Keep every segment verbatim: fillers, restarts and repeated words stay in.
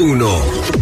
uno.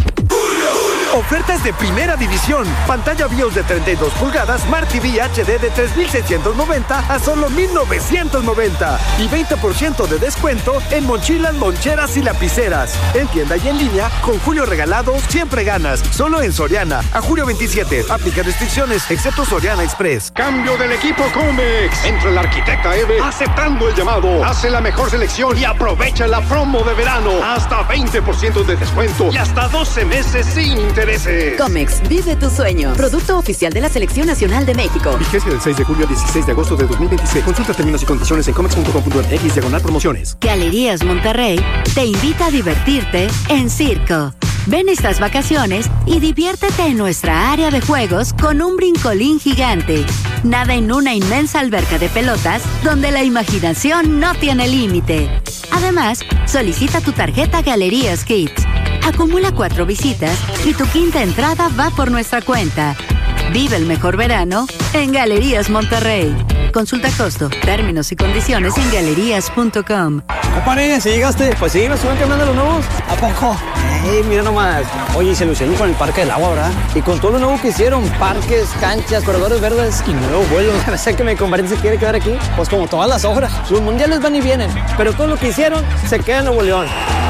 Ofertas de primera división. Pantalla BIOS de treinta y dos pulgadas, Smart T V H D de tres mil seiscientos noventa a solo mil novecientos noventa. Y veinte por ciento de descuento en mochilas, loncheras y lapiceras. En tienda y en línea, con Julio Regalado, siempre ganas. Solo en Soriana. A julio veintisiete. Aplica restricciones, excepto Soriana Express. Cambio del equipo Comex. Entra la arquitecta Eve aceptando el llamado. Hace la mejor selección y aprovecha la promo de verano. Hasta veinte por ciento de descuento y hasta doce meses sin interés. Comex, vive tu sueño. Producto oficial de la Selección Nacional de México. Vigencia del seis de julio al dieciséis de agosto de dos mil veintiséis. Consulta términos y condiciones en comex punto com punto m x diagonal promociones. Galerías Monterrey te invita a divertirte en circo. Ven estas vacaciones y diviértete en nuestra área de juegos con un brincolín gigante. Nada en una inmensa alberca de pelotas donde la imaginación no tiene límite. Además, solicita tu tarjeta Galerías Kids. Acumula cuatro visitas y tu quinta entrada va por nuestra cuenta. Vive el mejor verano en Galerías Monterrey. Consulta costo, términos y condiciones en galerías punto com. Compadre, ¿sí llegaste? Pues sí, me suben que andan los nuevos. ¿A poco? Ey, mira nomás. Oye, se lucieron con el Parque del Agua, ¿verdad? Y con todo lo nuevo que hicieron, parques, canchas, corredores verdes y nuevos vuelos. A ver que mi compadre se quiere quedar aquí. Pues como todas las obras. Los mundiales van y vienen, pero todo lo que hicieron se queda en Nuevo León.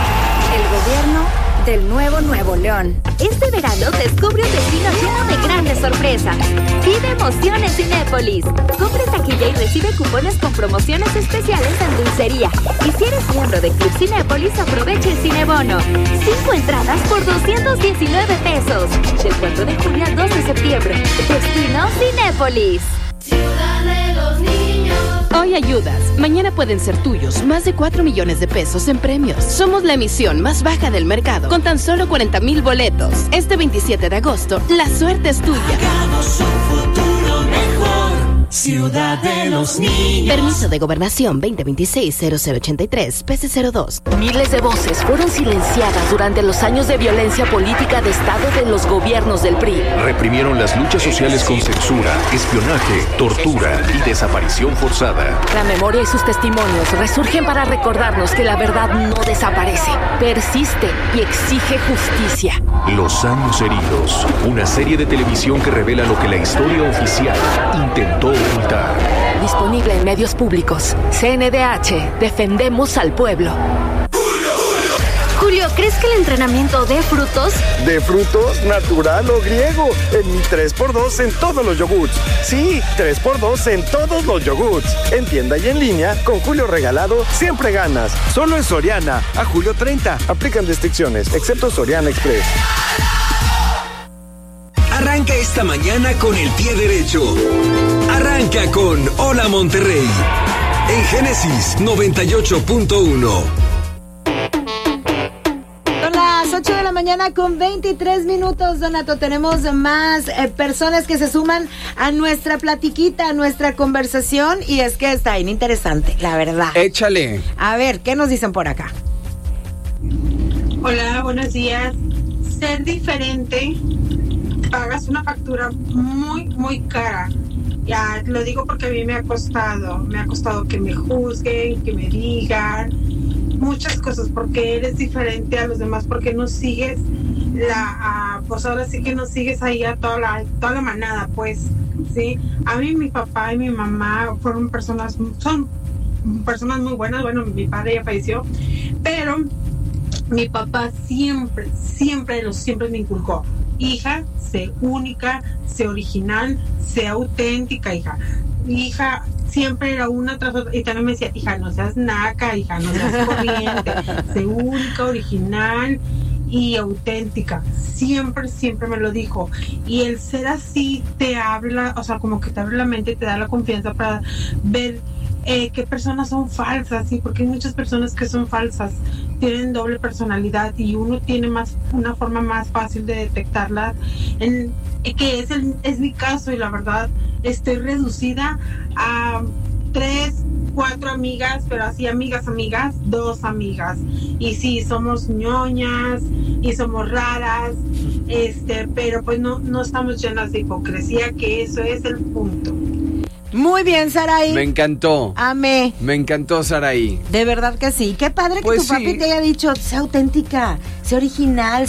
El gobierno del nuevo Nuevo León. Este verano descubre un destino lleno de grandes sorpresas. Vive emoción en Cinépolis. Compre taquilla y recibe cupones con promociones especiales en dulcería. Y si eres miembro de Club Cinépolis, aprovecha el Cinebono. Cinco entradas por doscientos diecinueve pesos. Del cuatro de julio al dos de septiembre. Destino Cinépolis. Ciudad de los niños. Hoy ayudas, mañana pueden ser tuyos más de cuatro millones de pesos en premios. Somos la emisión más baja del mercado, con tan solo cuarenta mil boletos. Este veintisiete de agosto, la suerte es tuya. Hagamos un futuro mejor. Ciudad de los niños. Permiso de Gobernación veinte veintiséis cero cero ochenta y tres, P C cero dos. Miles de voces fueron silenciadas durante los años de violencia política de Estado de los gobiernos del P R I. Reprimieron las luchas sociales con censura, espionaje, tortura y desaparición forzada. La memoria y sus testimonios resurgen para recordarnos que la verdad no desaparece, persiste y exige justicia. Los años heridos, una serie de televisión que revela lo que la historia oficial intentó ocultar. Disponible en medios públicos. C N D H, defendemos al pueblo. Julio, ¿crees que el entrenamiento dé frutos? ¿De frutos, natural o griego? En mi tres por dos en todos los yogurts. Sí, tres por dos en todos los yogurts. En tienda y en línea, con Julio Regalado, siempre ganas. Solo en Soriana, a julio treinta. Aplican restricciones, excepto Soriana Express. Arranca esta mañana con el pie derecho. Arranca con Hola Monterrey. En Génesis noventa y ocho punto uno. Son las ocho de la mañana con veintitrés minutos, Donato. Tenemos más eh, personas que se suman a nuestra platiquita, a nuestra conversación. Y es que está bien interesante, la verdad. Échale. A ver, ¿qué nos dicen por acá? Hola, buenos días. Ser diferente, pagas una factura muy, muy cara. Ya lo digo porque a mí me ha costado, me ha costado que me juzguen, que me digan muchas cosas, porque eres diferente a los demás, porque no sigues la, uh, pues ahora sí que no sigues ahí a toda la, toda la manada, pues, sí. A mí mi papá y mi mamá fueron personas, son personas muy buenas. Bueno, mi padre ya falleció, pero mi papá siempre, siempre, lo siempre me inculcó: hija, sé única, sé original, sé auténtica, hija. Hija, siempre era una tras otra. Y también me decía: hija, no seas naca, hija, no seas corriente, sé única, original y auténtica. Siempre, siempre me lo dijo. Y el ser así te habla, o sea, como que te abre la mente y te da la confianza para ver Eh, qué personas son falsas, ¿sí? Porque hay muchas personas que son falsas, tienen doble personalidad, y uno tiene más una forma más fácil de detectarlas, en, que es, el, es mi caso. Y la verdad, estoy reducida a tres, cuatro amigas, pero así amigas, amigas, dos amigas. Y sí, somos ñoñas y somos raras, este, pero pues no, no estamos llenas de hipocresía, que eso es el punto. Muy bien, Saraí. Me encantó. Amé. Me encantó, Saraí. De verdad que sí. Qué padre que Pues tu papi sí. te haya dicho, sea auténtica, sea original,